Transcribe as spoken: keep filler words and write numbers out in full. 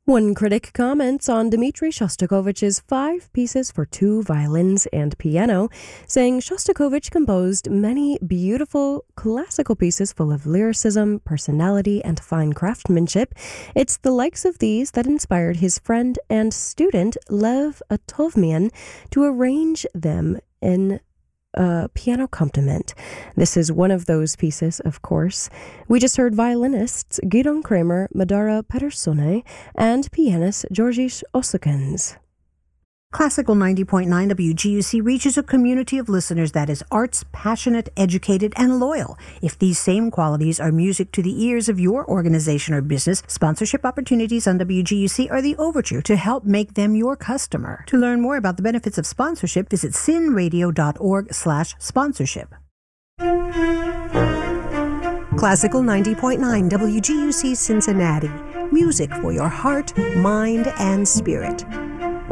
One critic comments on Dmitri Shostakovich's five pieces for two violins and piano, saying Shostakovich composed many beautiful classical pieces full of lyricism, personality, and fine craftsmanship. It's the likes of these that inspired his friend and student Lev Atovmian to arrange them in a piano accompaniment. This is one of those pieces, of course. We just heard violinists Gidon Kramer, Madara Pedersone, and pianist Georgis Osakins. Classical ninety point nine W G U C reaches a community of listeners that is arts, passionate, educated, and loyal. If these same qualities are music to the ears of your organization or business, sponsorship opportunities on W G U C are the overture to help make them your customer. To learn more about the benefits of sponsorship, visit sinradio.org slash sponsorship. Classical ninety point nine W G U C Cincinnati. Music for your heart, mind, and spirit.